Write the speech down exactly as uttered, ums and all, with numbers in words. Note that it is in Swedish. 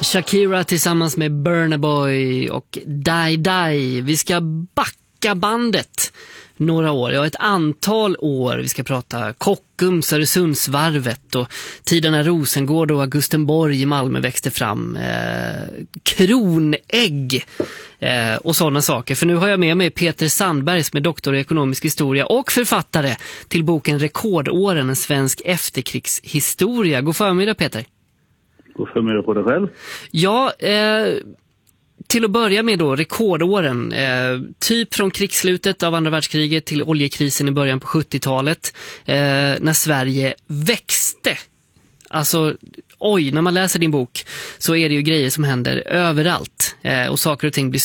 Shakira tillsammans med Burna Boy och Die Die. Vi ska backa bandet några år, ja ett antal år. Vi ska prata Kockums, Öresundsvarvet och tiden när Rosengård och Augustenborg i Malmö växte fram. Eh, kronägg eh, och sådana saker. För nu har jag med mig Peter Sandberg som är doktor i ekonomisk historia och författare till boken Rekordåren, en svensk efterkrigshistoria. God förmiddag Peter. God förmiddag på dig själv. Ja, eh, till att börja med då, rekordåren. Eh, typ från krigsslutet av andra världskriget till oljekrisen i början på sjuttiotalet. Eh, när Sverige växte. Alltså, oj, när man läser din bok så är det ju grejer som händer överallt. Eh, och saker och ting blir